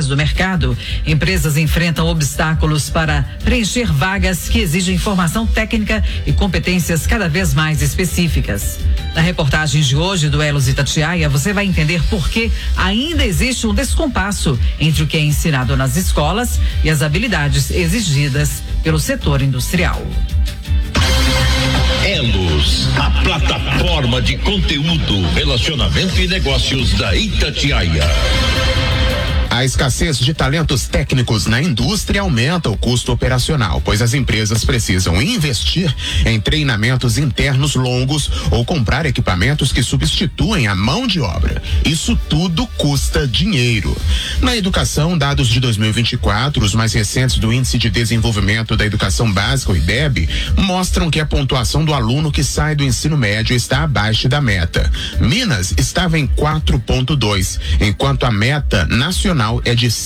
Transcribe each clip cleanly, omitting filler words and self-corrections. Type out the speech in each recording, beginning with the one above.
tendências do mercado, empresas enfrentam obstáculos para preencher vagas que exigem formação técnica e competências cada vez mais específicas. Na reportagem de hoje do Elos Itatiaia, você vai entender por que ainda existe um descompasso entre o que é ensinado nas escolas e as habilidades exigidas pelo setor industrial. Elos, a plataforma de conteúdo, relacionamento e negócios da Itatiaia. A escassez de talentos técnicos na indústria aumenta o custo operacional, pois as empresas precisam investir em treinamentos internos longos ou comprar equipamentos que substituem a mão de obra. Isso tudo custa dinheiro. Na educação, dados de 2024, os mais recentes do Índice de Desenvolvimento da Educação Básica, o IDEB, mostram que a pontuação do aluno que sai do ensino médio está abaixo da meta. Minas estava em 4,2, enquanto a meta nacional é de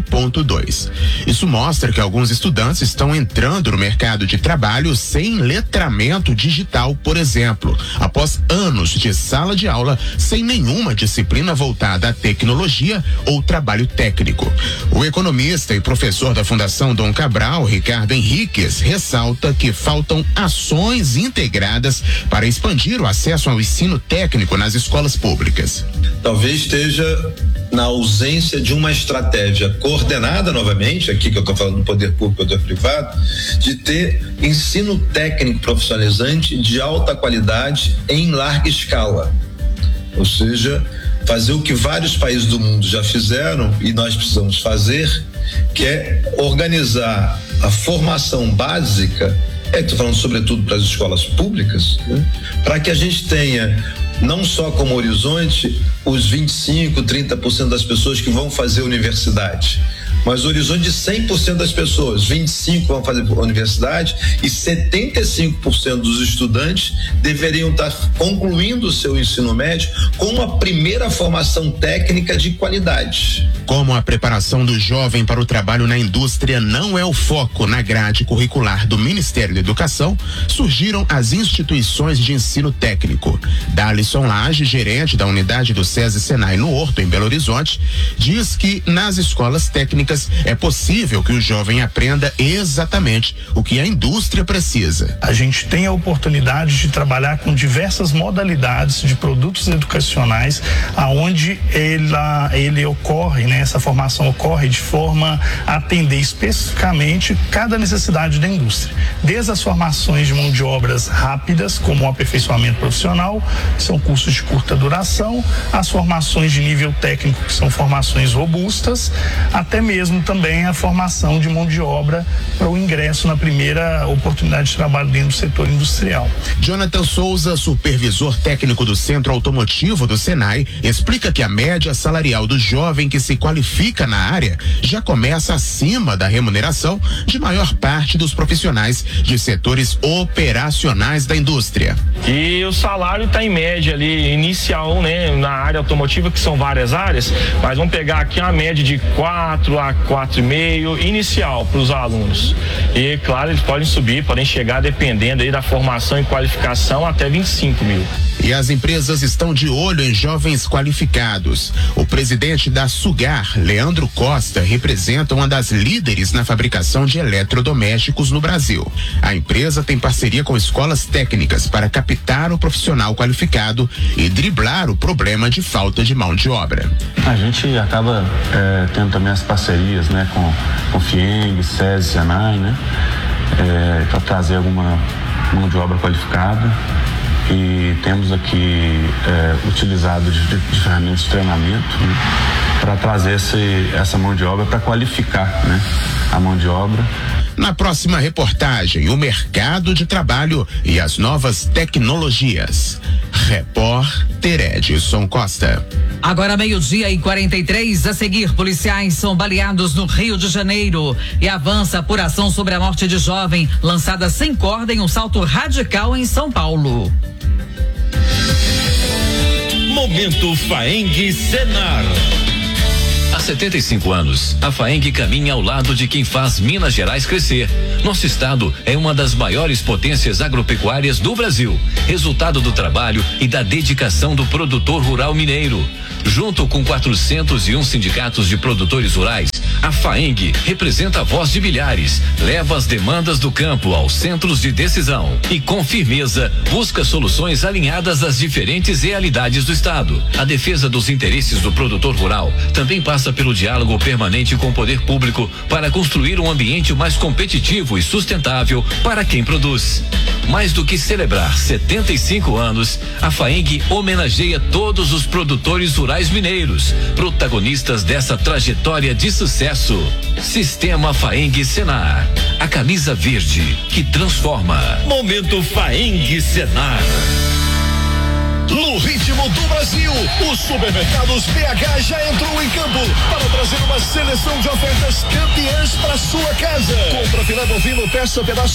5,2. Isso mostra que alguns estudantes estão entrando no mercado de trabalho sem letramento digital, por exemplo, após anos de sala de aula sem nenhuma disciplina voltada à tecnologia ou trabalho técnico. O economista e professor da Fundação Dom Cabral, Ricardo Henriques, ressalta que faltam ações integradas para expandir o acesso ao ensino técnico nas escolas públicas. Talvez esteja na ausência de uma estratégia coordenada novamente, aqui que eu estou falando do poder público e poder privado, de ter ensino técnico profissionalizante de alta qualidade em larga escala. Ou seja, fazer o que vários países do mundo já fizeram e nós precisamos fazer, que é organizar a formação básica, estou falando sobretudo para as escolas públicas, né, para que a gente tenha não só como horizonte os 25, 30% das pessoas que vão fazer universidade, mas o horizonte de 100% das pessoas, 25% vão fazer universidade e 75% dos estudantes deveriam estar concluindo o seu ensino médio com uma primeira formação técnica de qualidade. Como a preparação do jovem para o trabalho na indústria não é o foco na grade curricular do Ministério da Educação, surgiram as instituições de ensino técnico. Dalisson Lage, gerente da unidade do SESI Senai no Horto, em Belo Horizonte, diz que nas escolas técnicas é possível que o jovem aprenda exatamente o que a indústria precisa. A gente tem a oportunidade de trabalhar com diversas modalidades de produtos educacionais, aonde ele ocorre, né? Essa formação ocorre de forma a atender especificamente cada necessidade da indústria. Desde as formações de mão de obras rápidas, como o aperfeiçoamento profissional, que são cursos de curta duração, as formações de nível técnico, que são formações robustas, até mesmo também a formação de mão de obra para o ingresso na primeira oportunidade de trabalho dentro do setor industrial. Jonathan Souza, supervisor técnico do Centro Automotivo do Senai, explica que a média salarial do jovem que se qualifica na área já começa acima da remuneração de maior parte dos profissionais de setores operacionais da indústria. E o salário está em média ali, inicial, né, na área automotiva, que são várias áreas, mas vamos pegar aqui uma média de 4 a 4,5 inicial para os alunos. E claro, eles podem subir, podem chegar, dependendo aí da formação e qualificação, até 25 mil. E as empresas estão de olho em jovens qualificados. O presidente da Sugar, Leandro Costa, representa uma das líderes na fabricação de eletrodomésticos no Brasil. A empresa tem parceria com escolas técnicas para captar o profissional qualificado e driblar o problema de falta de mão de obra. A gente acaba tendo também as parcerias, né, com FIENG, SESI, Senai, né, para trazer alguma mão de obra qualificada. E temos aqui utilizado de ferramentas de treinamento, né, para trazer essa mão de obra, para qualificar, né, a mão de obra. Na próxima reportagem, o mercado de trabalho e as novas tecnologias. Repórter Edson Costa. Agora 12:43, a seguir, policiais são baleados no Rio de Janeiro e avança a apuração sobre a morte de jovem lançada sem corda em um salto radical em São Paulo. Momento Faeng Senar. 75 anos, a FAENG caminha ao lado de quem faz Minas Gerais crescer. Nosso estado é uma das maiores potências agropecuárias do Brasil, resultado do trabalho e da dedicação do produtor rural mineiro. Junto com 401 sindicatos de produtores rurais, a FAENG representa a voz de milhares, leva as demandas do campo aos centros de decisão e, com firmeza, busca soluções alinhadas às diferentes realidades do estado. A defesa dos interesses do produtor rural também passa pelo diálogo permanente com o poder público para construir um ambiente mais competitivo e sustentável para quem produz. Mais do que celebrar 75 anos, a FAENG homenageia todos os produtores rurais mineiros, protagonistas dessa trajetória de sucesso. Sistema FAENG Senar, a camisa verde que transforma. Momento FAENG Senar. No ritmo do Brasil, os supermercados BH já entrou em campo para trazer uma seleção de ofertas campeãs para sua casa. Compra filé bovino, peça pedaço